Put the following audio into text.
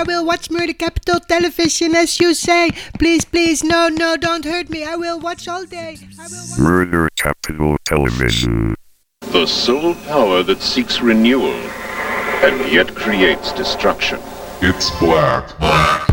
I will watch Murder Capital Television as you say. Please, please, no, no, don't hurt me. I will watch all day. Murder Capital Television. The sole power that seeks renewal and yet creates destruction. It's black.